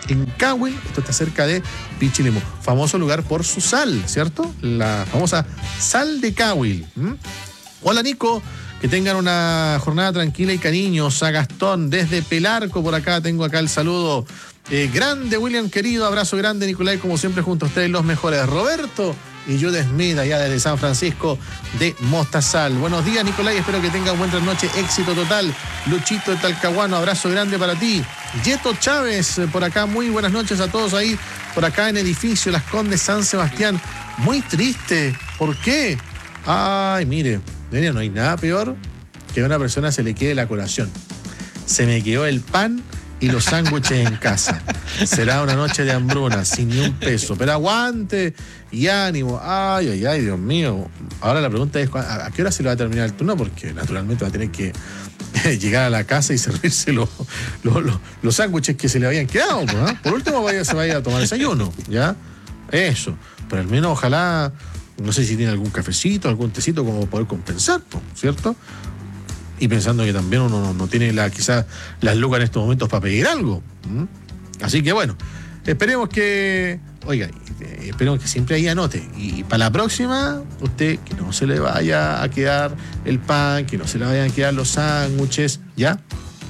en Cahuil. Esto está cerca de Pichilemu. Famoso lugar por su sal, ¿cierto? La famosa sal de Cahuil. Hola, Nico. Que tengan una jornada tranquila y cariños. A Gastón desde Pelarco por acá. Tengo acá el saludo. Grande, William, querido. Abrazo grande, Nicolai. Como siempre, junto a ustedes, los mejores. Roberto y Jude Smith, allá desde San Francisco de Mostazal. Buenos días, Nicolai. Espero que tengan buena noche. Éxito total. Luchito de Talcahuano. Abrazo grande para ti. Yeto Chávez, por acá. Muy buenas noches a todos ahí. Por acá en edificio Las Condes San Sebastián. Muy triste. ¿Por qué? Ay, mire. No hay nada peor que a una persona se le quede la colación. Se me quedó el pan y los sándwiches en casa. Será una noche de hambruna, sin ni un peso. Pero aguante y ánimo. Ay, Dios mío. Ahora la pregunta es, ¿a qué hora se le va a terminar el turno? Porque naturalmente va a tener que llegar a la casa y servirse los sándwiches que se le habían quedado, ¿no? Por último, se vaya a tomar desayuno, ¿ya? Eso. Pero al menos ojalá... No sé si tiene algún cafecito, algún tecito como poder compensar, ¿cierto? Y pensando que también uno no tiene quizás las lucas en estos momentos para pedir algo. Así que bueno, esperemos que siempre ahí anote. Y para la próxima, usted que no se le vaya a quedar el pan, que no se le vayan a quedar los sándwiches, ¿ya?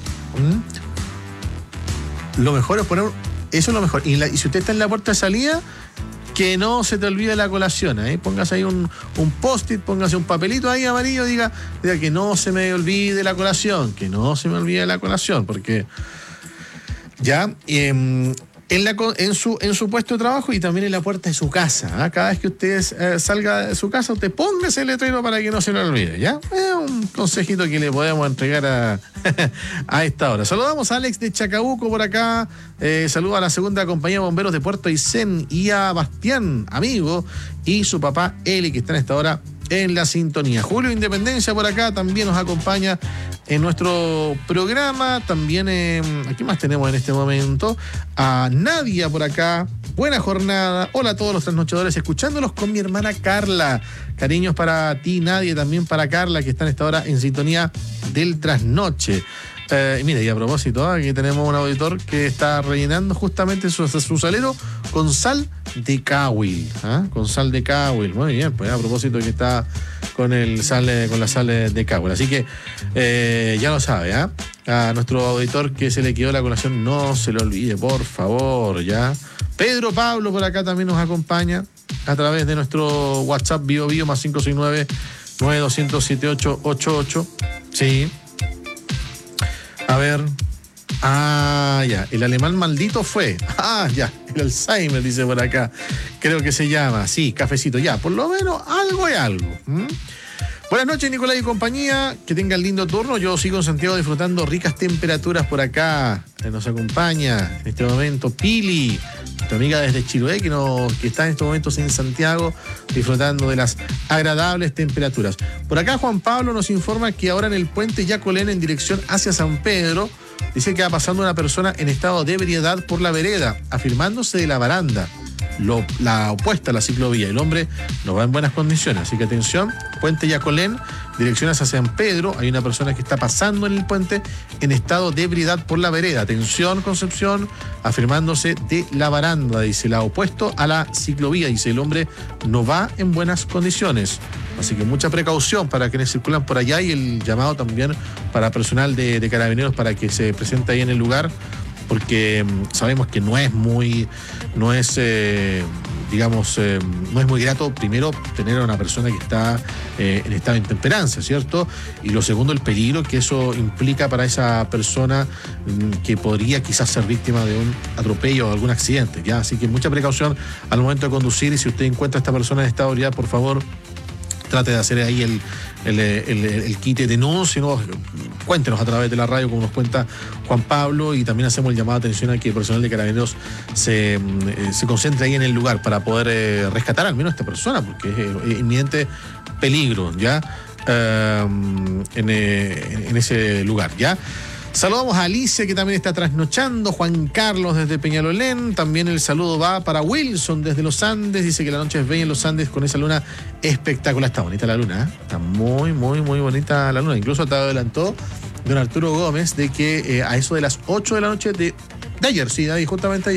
Lo mejor es poner... Eso es lo mejor. Y si usted está en la puerta de salida... Que no se te olvide la colación, ¿eh? Póngase ahí un post-it, póngase un papelito ahí amarillo, diga que no se me olvide la colación, porque ya en su puesto de trabajo y también en la puerta de su casa, ¿eh? Cada vez que usted salga de su casa, usted póngase el letrero para que no se lo olvide, ¿ya? Es un consejito que le podemos entregar a esta hora. Saludamos a Alex de Chacabuco por acá. Saludo a la segunda compañía de bomberos de Puerto Aysén y a Bastián, amigo, y su papá Eli, que están a esta hora en la sintonía. Julio Independencia por acá también nos acompaña en nuestro programa. También, ¿aquí más tenemos en este momento? A Nadia por acá. Buena jornada. Hola a todos los trasnochadores, escuchándolos con mi hermana Carla. Cariños para ti, Nadia, y también para Carla, que están a esta hora en sintonía del trasnoche. Mira, y a propósito, aquí tenemos un auditor que está rellenando justamente su salero con sal de Cahuil. Con sal de Cahuil. Muy bien, pues a propósito que está con la sal de Cahuil. Así que ya lo sabe, a nuestro auditor que se le quedó la colación, no se lo olvide, por favor, ¿ya? Pedro Pablo por acá también nos acompaña a través de nuestro WhatsApp Bio más 569-9200-7888. Sí. A ver. Ya. El alemán maldito fue. Ya. El Alzheimer, dice por acá. Creo que se llama. Sí, cafecito. Ya. Por lo menos algo es algo. Buenas noches, Nicolai y compañía. Que tengan lindo turno. Yo sigo en Santiago disfrutando ricas temperaturas por acá. Nos acompaña en este momento Pili, nuestra amiga desde Chiloé, que está en estos momentos en Santiago disfrutando de las agradables temperaturas. Por acá Juan Pablo nos informa que ahora en el puente Yacolén en dirección hacia San Pedro, dice que va pasando una persona en estado de ebriedad por la vereda, afirmándose de la baranda. La opuesta a la ciclovía. El hombre no va en buenas condiciones, así que atención, puente Yacolén, dirección hacia San Pedro, hay una persona que está pasando en el puente en estado de ebriedad por la vereda. Atención, Concepción, afirmándose de la baranda, dice, la opuesto a la ciclovía, dice, el hombre no va en buenas condiciones. Así que mucha precaución para quienes circulan por allá y el llamado también para personal de carabineros para que se presente ahí en el lugar, porque sabemos que no es muy grato, primero, tener a una persona que está en estado de intemperancia, ¿cierto? Y lo segundo, el peligro que eso implica para esa persona que podría quizás ser víctima de un atropello o algún accidente, ¿ya? Así que mucha precaución al momento de conducir, y si usted encuentra a esta persona en estado de ebriedad, por favor, trate de hacer ahí el quite de denuncio, ¿no? Cuéntenos a través de la radio, como nos cuenta Juan Pablo, y también hacemos el llamado de atención a que el personal de carabineros se concentre ahí en el lugar para poder rescatar al menos a esta persona, porque es inminente peligro, ¿ya? En ese lugar, ¿ya? Saludamos a Alicia, que también está trasnochando, Juan Carlos desde Peñalolén, también el saludo va para Wilson desde los Andes, dice que la noche es bella en los Andes con esa luna espectacular. Está bonita la luna, está muy, muy, muy bonita la luna. Incluso te adelantó don Arturo Gómez de que a eso de las 8 de la noche de ayer, sí, ahí justamente ayer,